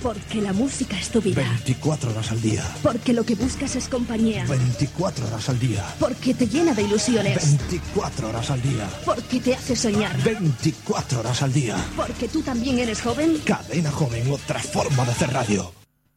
Porque la música es tu vida. 24 horas al día. Porque lo que buscas es compañía. 24 horas al día. Porque te llena de ilusiones. 24 horas al día. Porque te hace soñar. 24 horas al día. Porque tú también eres joven. Cadena Joven, otra forma de hacer radio.